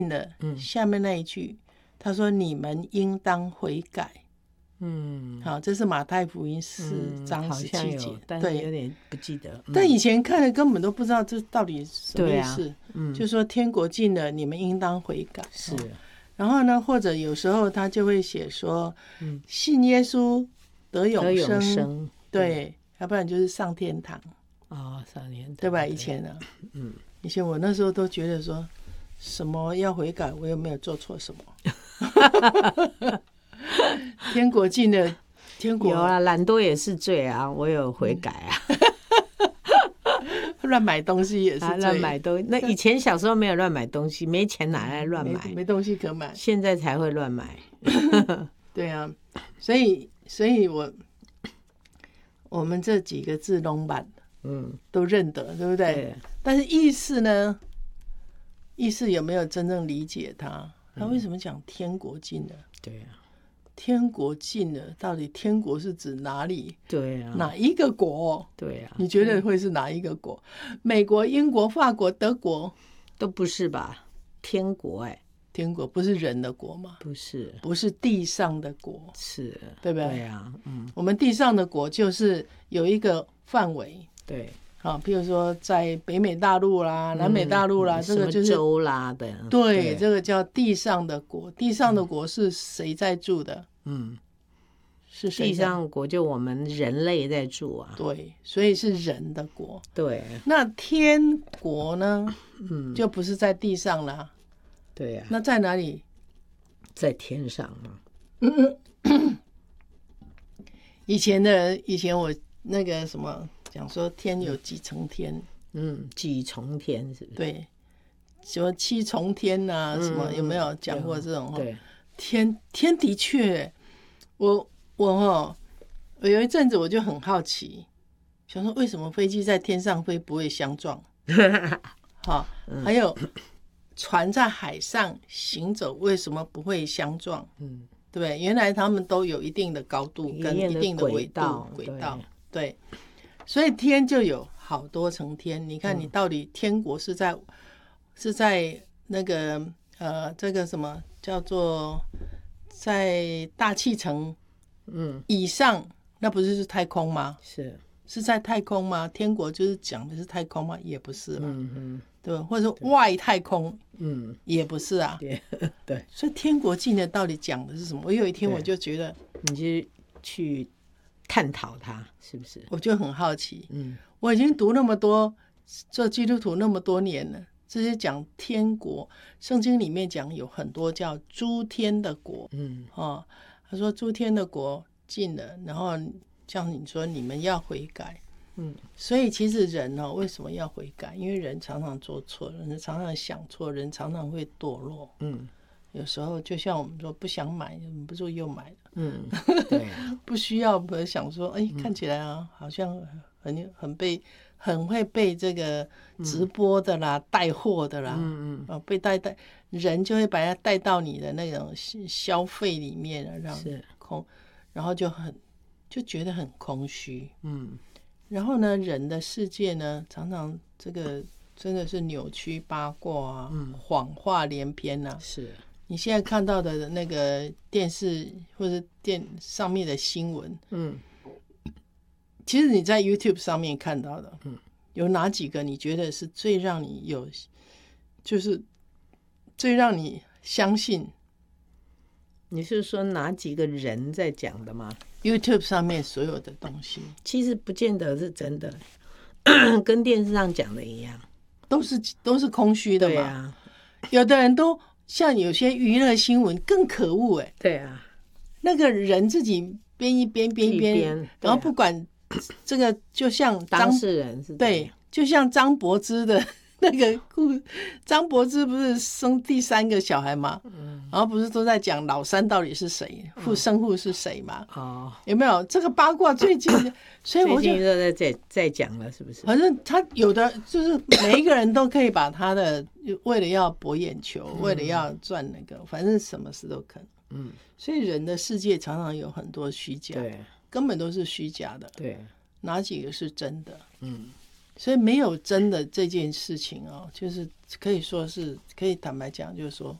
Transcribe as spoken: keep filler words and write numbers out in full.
的下面那一句，他说你们应当悔改。 嗯， 好，这是马太福音四章十七节， 但是有点不记得。 但以前看的根本都不知道这到底什么意思。嗯，就说天国近了，你们应当悔改。 是， 然后呢，或者有时候他就会写说，嗯，信耶稣得永生， 得永生， 对，要不然就是上天堂。 哦，上天堂， 对吧？以前啊，嗯，以前我那时候都觉得说，什么要悔改，我又没有做错什么。天国近了，天国有啊，懒惰也是罪啊，我有悔改啊。 乱买东西也是罪，啊， 乱买东西。那以前小时候没有乱买东西，没钱哪来乱买？ 没, 没东西可买， 现在才会乱买。 对啊，所以，所以我我们这几个字拢版，嗯，都认得，对不对？对，但是意思呢？意思有没有真正理解它？他为什么讲天国近了？ 对啊。 天国近了，到底天国是指哪里？ 对啊， 哪一个国？ 对啊， 你觉得会是哪一个国？美国、英国、法国、德国都不是吧？天国哎、欸， 天国不是人的国吗？ 不是， 不是地上的国， 是， 对不对？ 对啊，嗯， 我们地上的国就是有一个范围， 对。 好，譬如说在北美大陆啦、南美大陆啦， 嗯、 这个就是州啦的， 对，对，这个叫地上的国。地上的国是谁在住的？嗯，是谁？ 地上国就我们人类在住啊。 对，所以是人的国。 对， 那天国呢？嗯，就不是在地上啦。 对呀、啊。 那在哪里？ 在天上嘛。 嗯，以前的以前我那个什么。讲说天有几重天， 嗯，几重天是不是？ 对，什么七重天啊，嗯、什么有没有讲过这种？ 对， 天天的确，我我哦，我有一阵子我就很好奇，想说为什么飞机在天上飞不会相撞？好，嗯、还有船在海上行走为什么不会相撞？嗯，对不对？原来他们都有一定的高度跟一定的纬度轨道，对。所以天就有好多层天，你看你到底天国是在、嗯、是在那个呃这个什么叫做在大气层嗯以上，那不是是太空吗？ 是是在太空吗？天国就是讲的是太空吗？也不是嘛，嗯嗯，对吧？或者说外太空，嗯，也不是啊， 对对。 所以天国近的到底讲的是什么？我有一天我就觉得， 你就去。探讨它是不是？ 我就很好奇。嗯，我已经读那么多，做基督徒那么多年了，这些讲天国，圣经里面讲有很多叫诸天的国。嗯，哦，他说诸天的国近了，然后像你说你们要悔改。嗯，所以其实人呢、哦，为什么要悔改？因为人常常做错，人常常想错，人常常会堕落。嗯。有时候就像我们说不想买，不是又买了，嗯，对，不需要不想说，哎，看起来啊，好像很很被很会被这个直播的啦、嗯、带货的啦，嗯嗯，啊，被带带人就会把它带到你的那种消费里面了，让空，然后就很就觉得很空虚，嗯，然后呢，人的世界呢，常常这个真的是扭曲八卦啊，嗯、谎话连篇啊， 是。 你现在看到的那个电视或者电上面的新闻，嗯，其实你在 YouTube 上面看到的，嗯，有哪几个你觉得是最让你有，就是最让你相信？ 你是说哪几个人在讲的吗 ？YouTube 上面所有的东西， 其实不见得是真的，跟电视上讲的一样， 都是都是空虚的嘛。 对啊， 有的人都。像有些娱乐新闻更可恶哎、欸， 对啊， 那个人自己编一编编一编，然后不管这个，就像当事人是对，就像张柏芝的那个故，张柏芝不是生第三个小孩吗？嗯，然后不是都在讲老三到底是谁，父生父是谁吗？哦，有没有这个八卦最近？所以我就在在在讲了，是不是？ 反正他有的就是每一个人都可以把他的为了要博眼球，嗯、为了要赚那个，反正什么事都可能。嗯，所以人的世界常常有很多虚假， 对， 根本都是虚假的。 对， 哪几个是真的？嗯， 所以没有真的这件事情哦，就是可以说是可以坦白讲，就是说